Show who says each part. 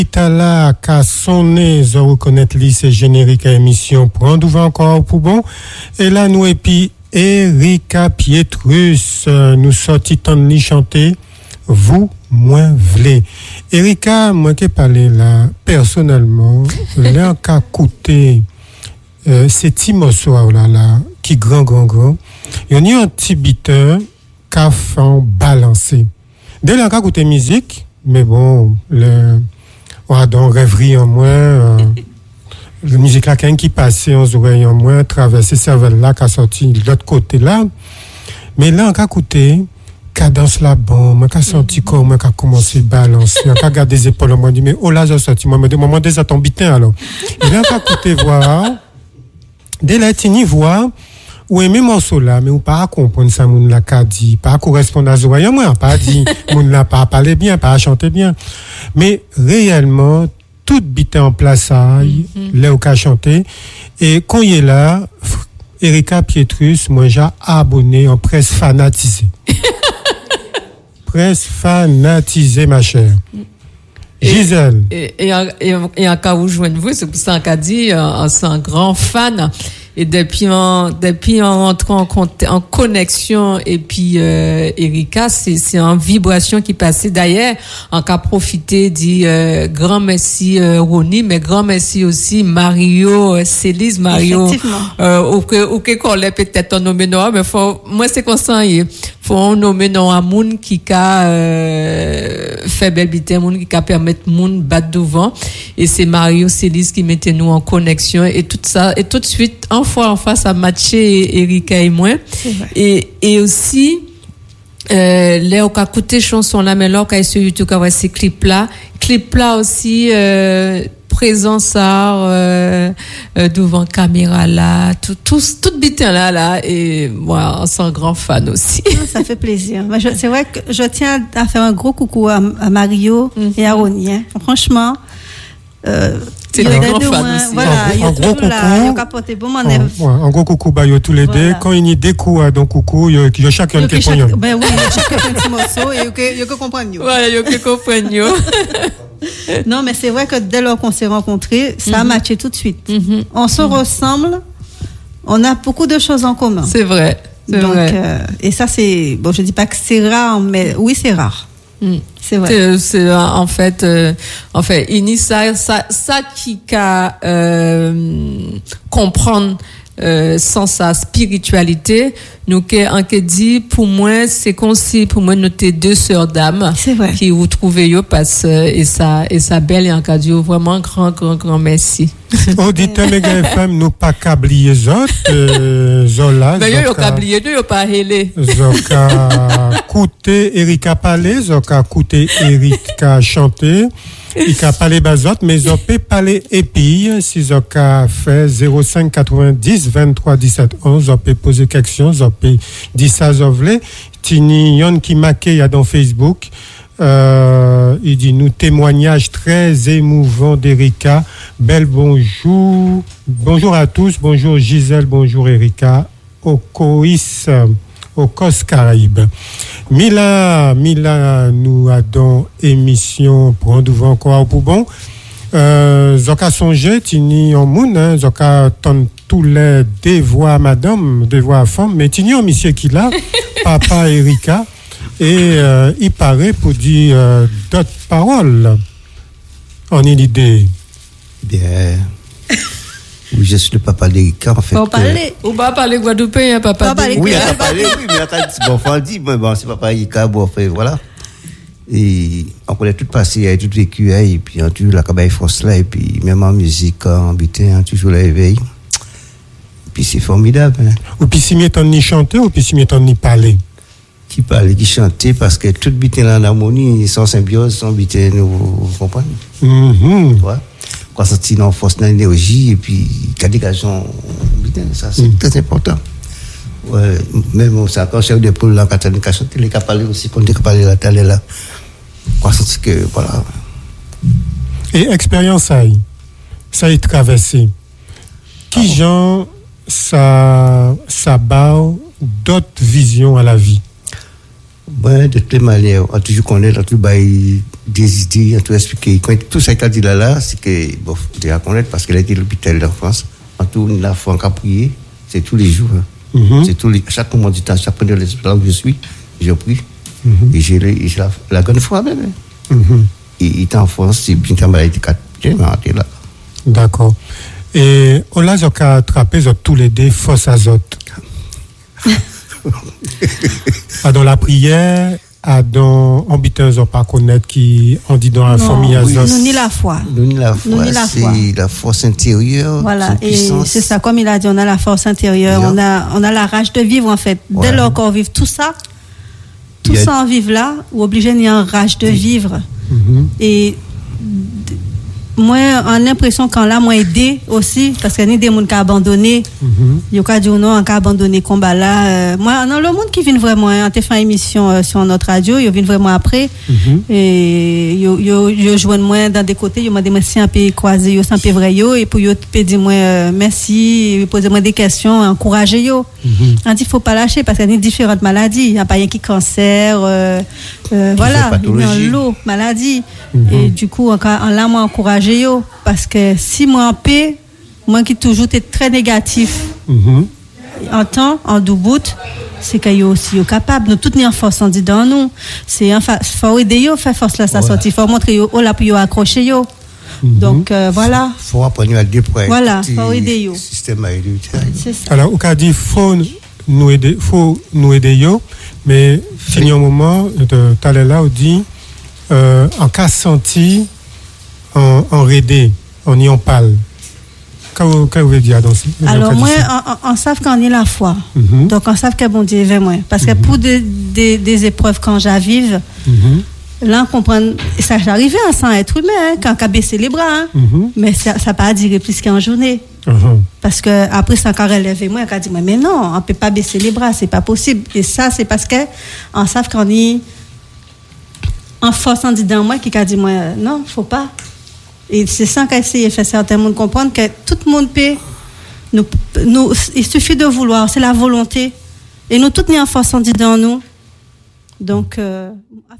Speaker 1: Itala qu'à sonner, je reconnais c'est générique à émission Prendre ouvert encore pour bon. Et là, nous, et puis, Erika Pietrus, nous sortis tant de chanter, vous, moins v'lez. Erika, moi qui parlé là, personnellement, là, qu'a coûté, ces petits morceaux là, qui grand, il y a un petit biteur qu'a fait balancer. Dès là, qu'a coûté musique, mais bon, donc rêverie en moins, la musique là qui passait en oreilles en moins, traverser cervelle là, qui a sorti de l'autre côté là. Mais là, on a écouté, cadence la bombe, on a senti corps, on a commencé à balancer, on a gardé des épaules, on a dit, mais oh là, j'ai sorti, moi, mais moment déjà ton bitin alors. Et là, on a écouté voir, dès là, tini voir, ou aimer morceau là, mais ou pas comprendre ça, moun la ka dit, pas correspondre à Zoya, moi, pas dit, moun la pas parler bien, pas chanter bien. Mais réellement, tout bité en place, là, où qu'a chanté. Et quand il est là, Erika Pietrus, moi, j'ai abonné en presse fanatisée. Presse fanatisée, ma chère. Gisèle.
Speaker 2: Et en cas où je joigne vous, c'est pour ça qu'on a dit, c'est un grand fan. Et depuis on rentre en connexion et puis Erika c'est en vibration qui passait d'ailleurs en cas profiter dit grand merci Ronnie mais grand merci aussi Mario Célise Mario OK qu'on l'ait peut-être nommé non mais faut moi c'est constant faut nommer non à moun qui ka fait belle bité moun qui ka permettre moun battre devant et c'est Mario Célise qui mettait nous en connexion et tout ça et tout de suite en face à matcher Erika et moi et aussi là on a écouté chanson là mais là on a sur YouTube on voit ces clips là aussi présence devant caméra là tout bitin là et moi on s'en grand fan aussi.
Speaker 3: Ça fait plaisir. C'est vrai que je tiens à faire un gros coucou à Mario et à Ronnie hein. Franchement
Speaker 2: c'est des grands fans aussi.
Speaker 3: Voilà,
Speaker 1: un gros coucou. Un gros coucou bah yo tous les deux quand il y a des coups donc coucou il y a chacun qui comprend.
Speaker 3: Ben oui, chacun un petit morceau et yo que comprendre.
Speaker 2: Voilà, yo que comprendre.
Speaker 3: Non, mais c'est vrai que dès lors qu'on s'est rencontrés, ça a matché tout de suite. On se ressemble, on a beaucoup de choses en commun.
Speaker 2: C'est vrai.
Speaker 3: Donc et ça c'est bon, je dis pas que c'est rare mais oui, c'est rare. C'est vrai.
Speaker 2: C'est en fait ini ça qui ca comprendre sans sa spiritualité nous que dit pour moi c'est comme si pour moi nous t'es deux sœurs d'âme qui vous trouvez yo passe et ça belle et en cas Dieu vraiment grand merci.
Speaker 1: Auditeur méga FM nous pas câblier autres Zola
Speaker 2: mais yo câblier yo pas helé
Speaker 1: zoka écouter Erika parler zoka écouter Erika chanter il a parlé bazot mais ils ont parlé épille si ils ont fait 05 90 23 17 11 ils ont poser questions ils ont dit ça ils ont voulu tini yon qui marqué dans Facebook il dit nous témoignage très émouvant d'Erika bel bonjour à tous bonjour Gisèle bonjour Erika au Cos Caraïbes. Mila, nous avons émission Prendre ouvert encore pour bon. Zoka songé, tini en moun, zoka ton tous les deux voix madame, deux voix femme, mais tini en monsieur qui là, papa Erika, et il paraît pour dire d'autres paroles. On est l'idée.
Speaker 4: Bien. Oui, je suis le papa d'Erika, en fait.
Speaker 2: On va parler guadeloupéen, papa d'Erika.
Speaker 4: Oui, on va parler, oui, mais bon, faut le dire, bon, c'est papa d'Erika, bon, fait, voilà. Et on connaît tout passé, il y a tout vécu, et puis on a toujours la cabaye force là, et puis même en musique, en bitin, toujours l'éveil. Et puis c'est formidable. Hein.
Speaker 1: Ou puis si m'étonne ni chanter, ou puis si m'étonne ni parler.
Speaker 4: Qui parlait, qui chantait, parce que tout bitin là en harmonie, sans symbiose, sans bitin, vous comprenez? Ouais. Quoi sentir dans force, dans l'énergie, et puis la dégagement, ça c'est très important. Ouais, même ça quand chef de poule là, quand on a chanté, les cas parler aussi, quand on a parlé là, t'allais là. Quoi sentir que, voilà.
Speaker 1: Et expérience ça y traversé. Qui genre ça bat d'autres visions à la vie?
Speaker 4: Ouais, de toutes les manières, on a toujours connaît dans tout bail des idées, à tout expliquer. Quand tout ça qu'a dit là, c'est que, bon, faut déjà connaître parce qu'elle a été à l'hôpital d'enfance. En tout, la fois qu'à prier, c'est tous les jours. C'est tous les, chaque moment du temps, chaque fois là où je suis, je prie. Et j'ai la grande foi même. Et il est en France, c'est bien qu'à maladie 4 là.
Speaker 1: D'accord. Et on l'a attrapé tous les deux fausses azote. Dans la prière, dans habitant pas connaître qui on dit dans la famille azote.
Speaker 3: Nous ni la foi.
Speaker 4: C'est la force intérieure.
Speaker 3: Voilà, et c'est ça, comme il a dit, on a la force intérieure, on a la rage de vivre en fait. Dès lors qu'on vive tout ça en vivre là, ou obligé d'y avoir rage de vivre. Et moi, on a l'impression qu'en là, moi aidé aussi, parce qu'il y a des gens qui ont abandonné. Il y a des gens qui ont abandonné le combat là. Moi, non, le monde qui vient vraiment, on a fait une émission sur notre radio, ils viennent vraiment après. Et ils joignent moi dans des côtés, ils m'ont dit, si un peu croisé, ils sont un peu vrai, et puis ils disent, moi, merci, ils posent moi des questions, encouragez yo. On dit, il ne faut pas lâcher, parce qu'il y a différentes maladies. Il n'y a pas rien qui cancer, voilà, il y a l'eau, maladie. Et du coup, en là, moi, encourager yo, parce que si moi en paix, moi qui toujours été très négatif, en temps, en doubout, c'est qu'il y a aussi capable, nous toutes en force, on dit dans nous, c'est faut aider yo, faire force là, ça sortir, faut montrer yo, là, puis yo accrocher yo. Donc, voilà.
Speaker 4: Faut apprendre à déployer.
Speaker 3: Voilà, faut aider yo.
Speaker 4: Système à aider.
Speaker 3: C'est ça.
Speaker 1: Alors, on a dit, faut nous aider yo, mais c'est un moment, tout à l'heure, on dit, en cas senti, en raidé, on y en parle. Qu'est-ce que vous voulez dire dans
Speaker 3: alors, moi, on sait qu'on est la foi. Donc, on sait que bon Dieu est vers moi. Parce que pour des épreuves quand j'arrive, là, on comprend, ça arrive sans être humain, quand on a baissé les bras. Mais ça n'a pas duré plus qu'une journée. Parce que après, ça a relevé moi, on a dit, mais non, on ne peut pas baisser les bras, c'est pas possible. Et ça, c'est parce qu'on sait qu'on est en force en disant moi qui a dit, moi, non, il ne faut pas. Et c'est ça qu'a essayé de faire certains monde comprendre que tout le monde peut. Il suffit de vouloir, c'est la volonté. Et nous, toutes, nous en force en disant nous. Donc,